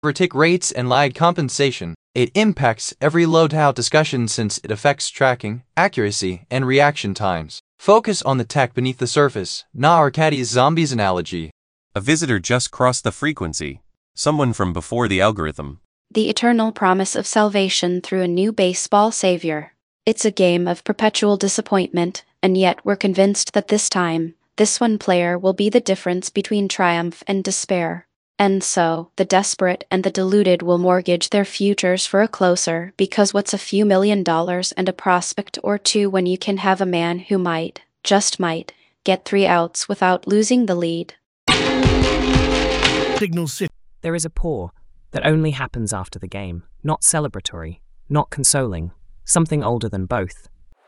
overtake rates and lag compensation. It impacts every loadout discussion since it affects tracking, accuracy, and reaction times. Focus on the tech beneath the surface, not Arcadia's zombies analogy. A visitor just crossed the frequency. Someone from before the algorithm. The eternal promise of salvation through a new baseball savior. It's a game of perpetual disappointment, and yet we're convinced that this time, this one player will be the difference between triumph and despair. And so, the desperate and the deluded will mortgage their futures for a closer, because what's a few $1,000,000 and a prospect or two when you can have a man who might, just might, get 3 outs without losing the lead. Signal City. There is a pour that only happens after the game, not celebratory, not consoling, something older than both.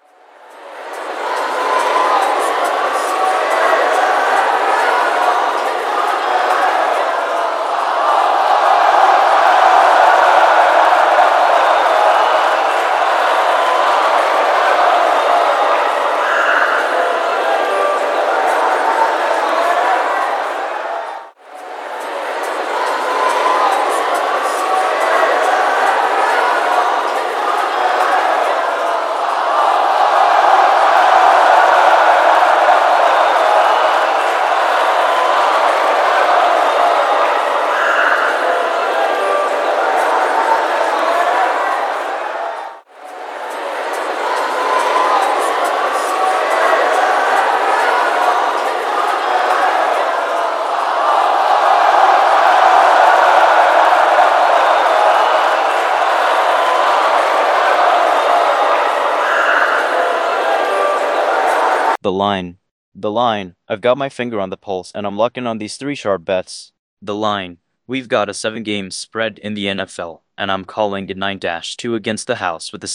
The line. I've got my finger on the pulse and I'm locking on these 3 sharp bets. The line. We've got a 7-game spread in the NFL, and I'm calling it 9-2 against the house with a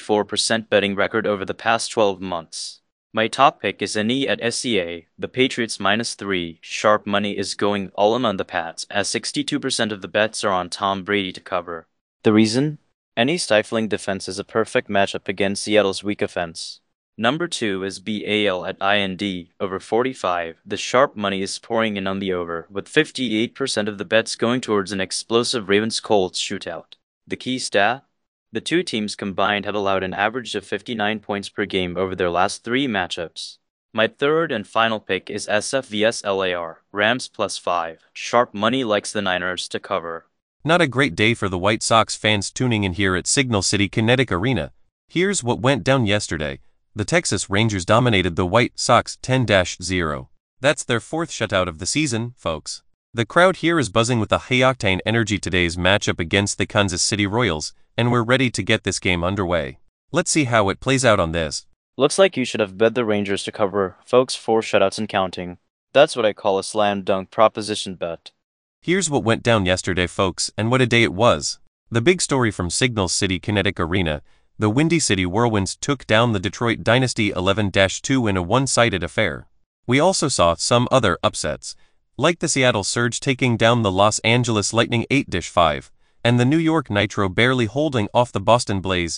64% betting record over the past 12 months. My top pick is NE at SCA, the Patriots -3. Sharp money is going all in on the Pats, as 62% of the bets are on Tom Brady to cover. The reason? NE stifling defense is a perfect matchup against Seattle's weak offense. Number 2 is BAL at IND, over 45. The sharp money is pouring in on the over, with 58% of the bets going towards an explosive Ravens-Colts shootout. The key stat? The 2 teams combined have allowed an average of 59 points per game over their last 3 matchups. My third and final pick is SF vs LAR, Rams +5. Sharp money likes the Niners to cover. Not a great day for the White Sox fans tuning in here at Signal City Kinetic Arena. Here's what went down yesterday. The Texas Rangers dominated the White Sox 10-0. That's their 4th shutout of the season, folks. The crowd here is buzzing with the high-octane energy today's matchup against the Kansas City Royals, and we're ready to get this game underway. Let's see how it plays out on this. Looks like you should have bet the Rangers to cover, folks. 4 shutouts and counting. That's what I call a slam dunk proposition bet. Here's what went down yesterday, folks, and what a day it was. The big story from Signal City Kinetic Arena. The Windy City Whirlwinds took down the Detroit Dynasty 11-2 in a one-sided affair. We also saw some other upsets, like the Seattle Surge taking down the Los Angeles Lightning 8-5, and the New York Nitro barely holding off the Boston Blaze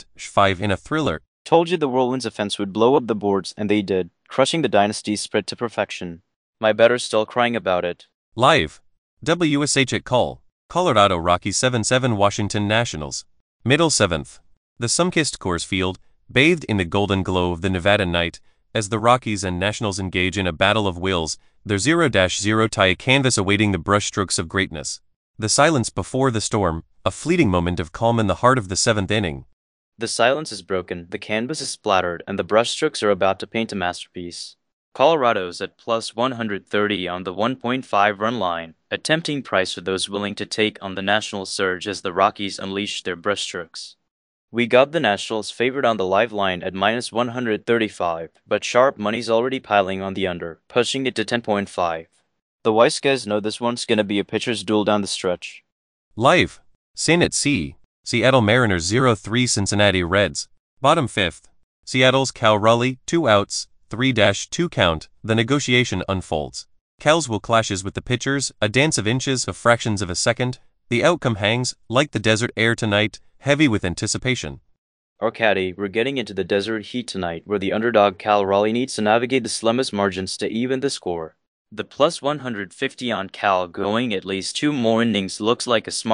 6-5 in a thriller. Told you the Whirlwinds offense would blow up the boards, and they did, crushing the Dynasty's spread to perfection. My better's still crying about it. Live. WSH at call. Colorado Rockies 7-7 Washington Nationals. Middle 7th. The sun-kissed Coors Field, bathed in the golden glow of the Nevada night, as the Rockies and Nationals engage in a battle of wills, their 0-0 tie a canvas awaiting the brushstrokes of greatness. The silence before the storm, a fleeting moment of calm in the heart of the 7th inning. The silence is broken, the canvas is splattered, and the brushstrokes are about to paint a masterpiece. Colorado's at +130 on the 1.5-run line, a tempting price for those willing to take on the National Surge as the Rockies unleash their brushstrokes. We got the Nationals favored on the live line at -135, but sharp money's already piling on the under, pushing it to 10.5. The wise guys know this one's gonna be a pitcher's duel down the stretch. Live. Sin at Sea. Seattle Mariners 0-3 Cincinnati Reds. Bottom 5th. Seattle's Cal Raleigh, 2 outs, 3-2 count. The negotiation unfolds. Cal's will clashes with the pitchers, a dance of inches of fractions of a second. The outcome hangs, like the desert air tonight, heavy with anticipation. Arcady, we're getting into the desert heat tonight, where the underdog Cal Raleigh needs to navigate the slimmest margins to even the score. The +150 on Cal going at least 2 more innings looks like a smart